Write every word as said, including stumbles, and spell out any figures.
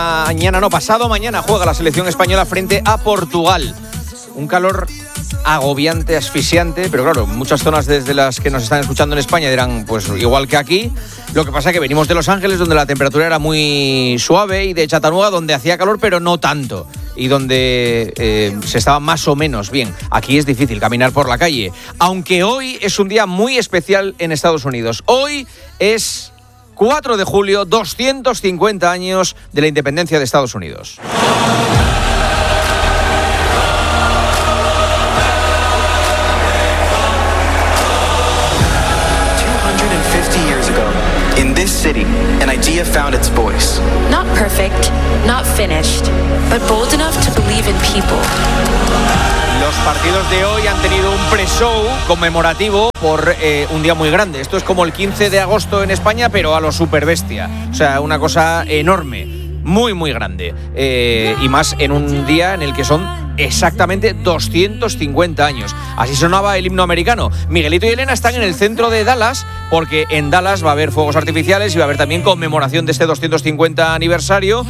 Mañana, no, pasado mañana juega la selección española frente a Portugal. Un calor agobiante, asfixiante, pero claro, muchas zonas desde las que nos están escuchando en España dirán, pues igual que aquí. Lo que pasa es que venimos de Los Ángeles, donde la temperatura era muy suave, y de Chattanooga, donde hacía calor, pero no tanto, y donde eh, se estaba más o menos bien. Aquí es difícil caminar por la calle, aunque hoy es un día muy especial en Estados Unidos. Hoy es cuatro de julio, doscientos cincuenta años de la independencia de Estados Unidos. In this city, an idea found its voice. Not perfect, not finished, but bold enough to believe in people. Los partidos de hoy han tenido un pre-show conmemorativo por eh, un día muy grande. Esto es como el quince de agosto en España, pero a lo superbestia. O sea, una cosa enorme, muy, muy grande. Eh, y más en un día en el que son exactamente doscientos cincuenta años. Así sonaba el himno americano. Miguelito y Elena están en el centro de Dallas, porque en Dallas va a haber fuegos artificiales y va a haber también conmemoración de este doscientos cincuenta aniversario.